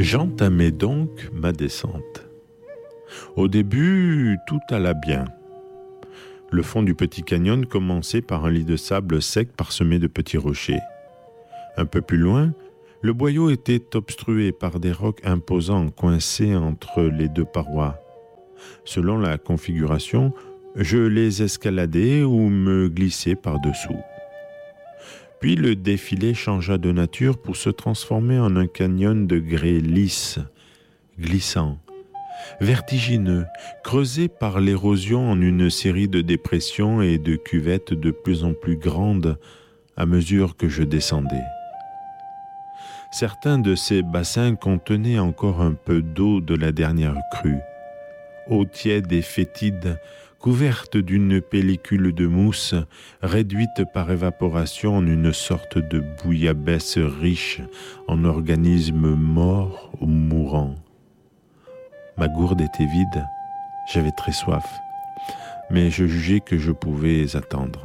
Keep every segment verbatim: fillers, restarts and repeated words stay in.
J'entamais donc ma descente. Au début, tout alla bien. Le fond du petit canyon commençait par un lit de sable sec parsemé de petits rochers. Un peu plus loin, le boyau était obstrué par des rocs imposants coincés entre les deux parois. Selon la configuration, je les escaladais ou me glissais par-dessous. Puis le défilé changea de nature pour se transformer en un canyon de grès lisse, glissant, vertigineux, creusé par l'érosion en une série de dépressions et de cuvettes de plus en plus grandes à mesure que je descendais. Certains de ces bassins contenaient encore un peu d'eau de la dernière crue, eau tiède et fétide, couverte d'une pellicule de mousse, réduite par évaporation en une sorte de bouillabaisse riche en organismes morts ou mourants. Ma gourde était vide, j'avais très soif, mais je jugeais que je pouvais attendre.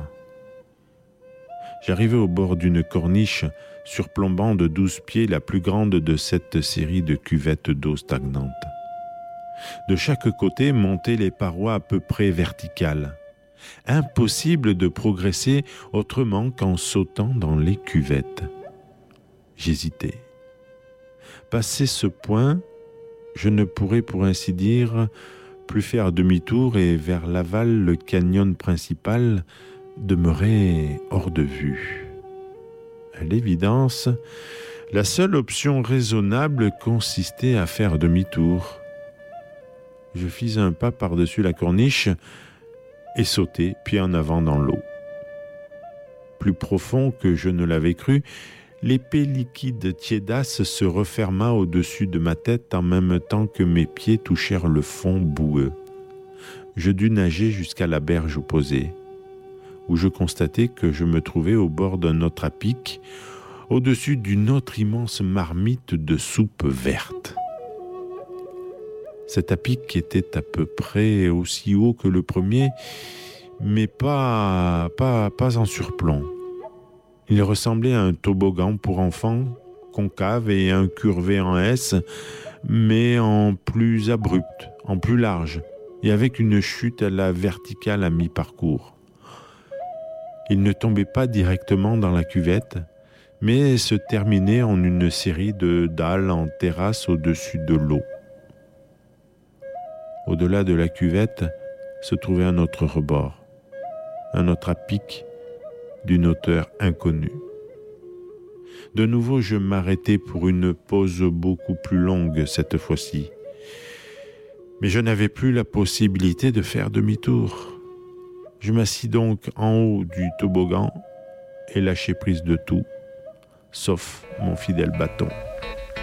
J'arrivai au bord d'une corniche surplombant de douze pieds la plus grande de cette série de cuvettes d'eau stagnante. De chaque côté montaient les parois à peu près verticales. Impossible de progresser autrement qu'en sautant dans les cuvettes. J'hésitais. Passé ce point, je ne pourrais pour ainsi dire plus faire demi-tour et vers l'aval le canyon principal demeurait hors de vue. À l'évidence, la seule option raisonnable consistait à faire demi-tour. Je fis un pas par-dessus la corniche et sautai pied en avant dans l'eau. Plus profond que je ne l'avais cru, l'épais liquide tiédasse se referma au-dessus de ma tête en même temps que mes pieds touchèrent le fond boueux. Je dus nager jusqu'à la berge opposée, où je constatai que je me trouvais au bord d'un autre à pic, au-dessus d'une autre immense marmite de soupe verte. Cet apic était à peu près aussi haut que le premier, mais pas, pas, pas en surplomb. Il ressemblait à un toboggan pour enfants, concave et incurvé en S, mais en plus abrupt, en plus large, et avec une chute à la verticale à mi-parcours. Il ne tombait pas directement dans la cuvette, mais se terminait en une série de dalles en terrasse au-dessus de l'eau. Au-delà de la cuvette se trouvait un autre rebord, un autre à pic d'une hauteur inconnue. De nouveau, je m'arrêtai pour une pause beaucoup plus longue cette fois-ci. Mais je n'avais plus la possibilité de faire demi-tour. Je m'assis donc en haut du toboggan et lâchai prise de tout, sauf mon fidèle bâton.